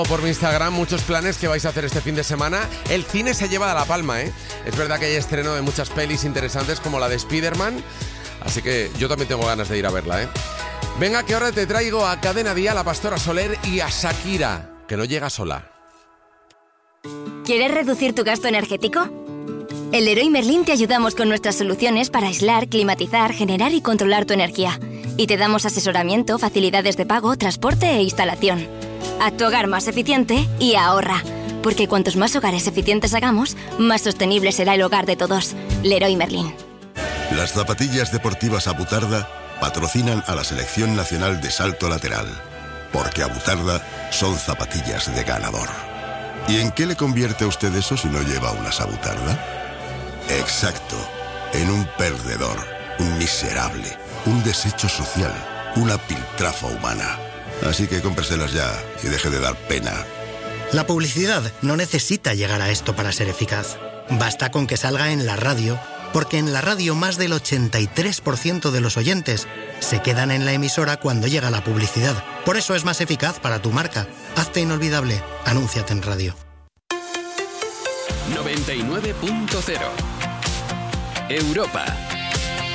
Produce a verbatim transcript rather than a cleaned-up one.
Por mi Instagram muchos planes que vais a hacer este fin de semana. El cine se lleva de la palma, ¿eh? Es verdad que hay estreno de muchas pelis interesantes como la de Spider-Man, así que yo también tengo ganas de ir a verla, ¿eh? Venga, que ahora te traigo a Cadena Día, a la Pastora Soler y a Shakira, que no llega sola. ¿Quieres reducir tu gasto energético? En Leroy Merlin te ayudamos con nuestras soluciones para aislar, climatizar, generar y controlar tu energía. Y te damos asesoramiento, facilidades de pago, transporte e instalación. Haz tu hogar más eficiente y ahorra. Porque cuantos más hogares eficientes hagamos, más sostenible será el hogar de todos. Leroy Merlin. Las zapatillas deportivas Abutarda patrocinan a la Selección Nacional de Salto Lateral. Porque Abutarda son zapatillas de ganador. ¿Y en qué le convierte a usted eso si no lleva unas Abutarda? Exacto, en un perdedor, un miserable, un desecho social, una piltrafa humana. Así que cómpreselas ya y deje de dar pena. La publicidad no necesita llegar a esto para ser eficaz. Basta con que salga en la radio, porque en la radio más del ochenta y tres por ciento de los oyentes se quedan en la emisora cuando llega la publicidad. Por eso es más eficaz para tu marca. Hazte inolvidable. Anúnciate en radio. noventa y nueve punto cero Europa.